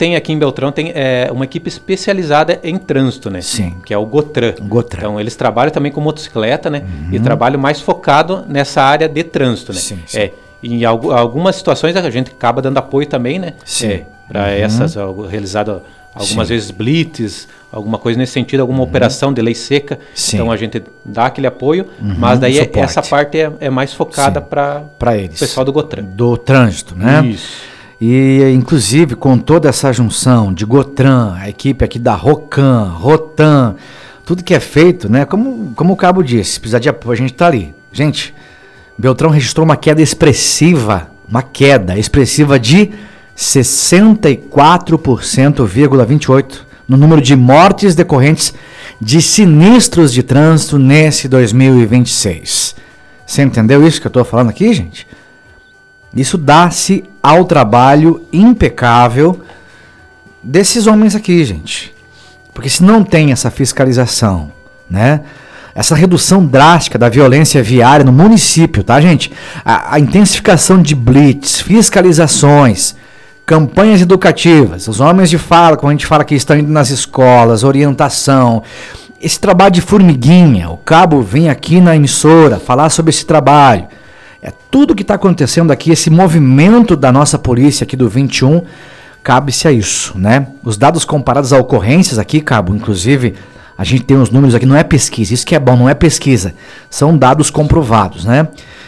tem aqui em Beltrão uma equipe especializada em trânsito, né? Sim. Que é o GOTRAN. Então, eles trabalham também com motocicleta, né? E trabalham mais focado nessa área de trânsito, né? Sim, sim. Em algumas situações a gente acaba dando apoio também, né? Para essas, realizado algumas vezes blitz, alguma coisa nesse sentido, alguma operação de lei seca. Sim. Então a gente dá aquele apoio, mas daí essa parte é mais focada para eles. O pessoal do GOTRAN. Do trânsito, né? Isso. E, inclusive, com toda essa junção de GOTRAN, a equipe aqui da ROCAN, ROTAN, tudo que é feito, né? Como o Cabo disse, se precisar de apoio, a gente está ali. Gente, Beltrão registrou uma queda expressiva de 64,28% no número de mortes decorrentes de sinistros de trânsito nesse 2026. Você entendeu isso que eu estou falando aqui, gente? Isso dá-se ao trabalho impecável desses homens aqui, gente. Porque se não tem essa fiscalização, né? Essa redução drástica da violência viária no município, tá, gente? A intensificação de blitz, fiscalizações, campanhas educativas, os homens de fala, como a gente fala que estão indo nas escolas, orientação, esse trabalho de formiguinha, o Cabo vem aqui na emissora falar sobre esse trabalho. É tudo que está acontecendo aqui, esse movimento da nossa polícia aqui do 21, cabe-se a isso, né? Os dados comparados a ocorrências aqui, Cabo, inclusive, a gente tem os números aqui, não é pesquisa, isso que é bom, não é pesquisa, são dados comprovados, né?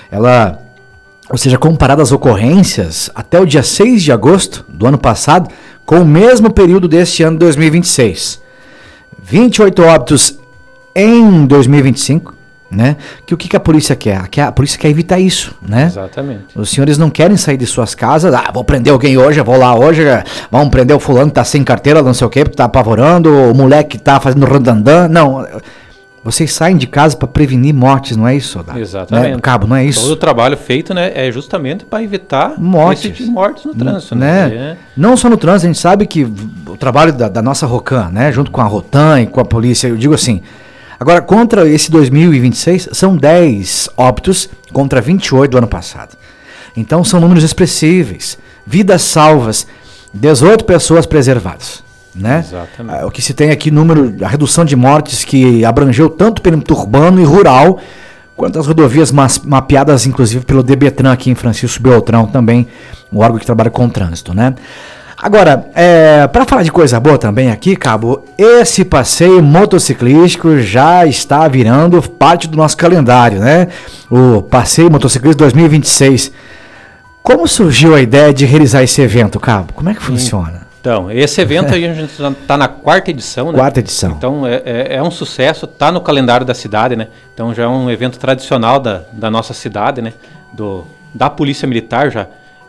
Ou seja, comparado às ocorrências até o dia 6 de agosto do ano passado, com o mesmo período deste ano de 2026. 28 óbitos em 2025, né? O que a polícia quer? A polícia quer evitar isso, né? Exatamente. Os senhores não querem sair de suas casas, vou prender alguém hoje, vou lá hoje, vamos prender o fulano que tá sem carteira, não sei o quê, porque tá apavorando, o moleque que tá fazendo randandã. Não, vocês saem de casa para prevenir mortes, não é isso, Soldado? Exatamente. Né? Cabo, não é isso? Todo o trabalho feito, né, é justamente para evitar mortes no trânsito, né? Não só no trânsito, a gente sabe que o trabalho da nossa ROCAN, né, junto com a ROTAN e com a polícia, eu digo assim, agora contra esse 2026, são 10 óbitos contra 28 do ano passado. Então são números expressíveis, vidas salvas, 18 pessoas preservadas. Né? Exatamente. O que se tem aqui, a redução de mortes que abrangeu tanto o perímetro urbano e rural, quanto as rodovias mapeadas, inclusive, pelo DBTRAN aqui em Francisco Beltrão, também o órgão que trabalha com o trânsito, né? Agora, para falar de coisa boa também aqui, Cabo, esse passeio motociclístico já está virando parte do nosso calendário, né? O Passeio Motociclístico 2026. Como surgiu a ideia de realizar esse evento, Cabo? Como é que funciona? Então, esse evento aí a gente já está na 4ª edição, né? 4ª edição. Então, é um sucesso, está no calendário da cidade, né? Então, já é um evento tradicional da nossa cidade, né? Da Polícia Militar, já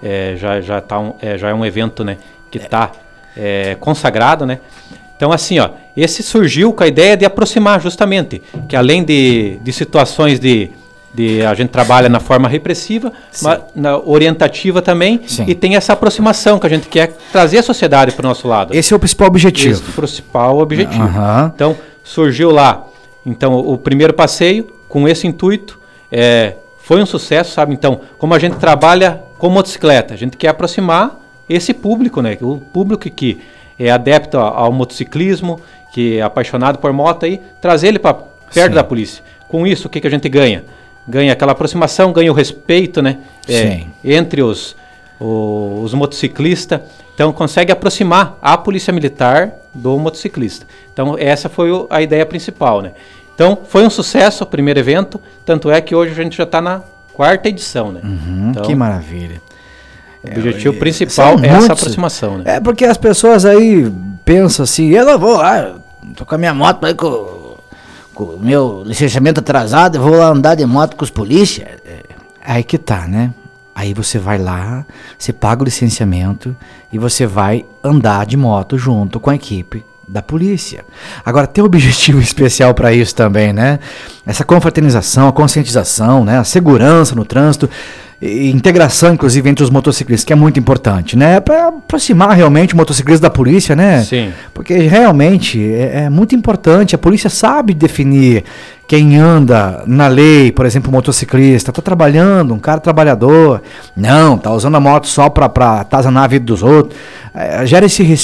é um evento, né? Que está consagrado, né? Então, assim, esse surgiu com a ideia de aproximar, justamente, que além de situações a gente trabalha na forma repressiva, mas na orientativa também, e tem essa aproximação que a gente quer trazer a sociedade para o nosso lado. Esse é o principal objetivo. Esse é o principal objetivo. Então, surgiu lá, o primeiro passeio, com esse intuito, foi um sucesso, sabe? Então, como a gente trabalha com motocicleta, a gente quer aproximar esse público, né? O público que é adepto ao motociclismo, que é apaixonado por moto, aí, trazer ele para perto da polícia. Com isso, o que a gente ganha? Ganha aquela aproximação, ganha o respeito, né? Entre os motociclistas. Então, consegue aproximar a polícia militar do motociclista. Então, essa foi a ideia principal, né? Então, foi um sucesso o primeiro evento, tanto é que hoje a gente já está na 4ª edição, né? Então, que maravilha. O objetivo principal é essa aproximação, né? Porque as pessoas aí pensam assim, eu não vou lá, tô com a minha moto aí com o meu licenciamento atrasado, eu vou lá andar de moto com os polícia. Aí que tá, né? Aí você vai lá, você paga o licenciamento e você vai andar de moto junto com a equipe da polícia. Agora, tem um objetivo especial para isso também, né? Essa confraternização, a conscientização, né? A segurança no trânsito, e integração, inclusive, entre os motociclistas, que é muito importante, né? Para aproximar realmente o motociclista da polícia, né? Sim. Porque realmente é muito importante, a polícia sabe definir quem anda na lei, por exemplo, o motociclista, tá trabalhando, um cara trabalhador, não, tá usando a moto só para atazanar a vida dos outros, gera esse